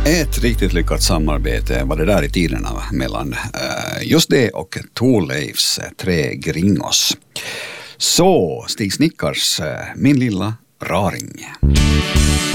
Ett riktigt lyckat samarbete var det där i tiderna mellan just det och Thorleifs tre Gringos. Så Stig Snickars Min lilla raring.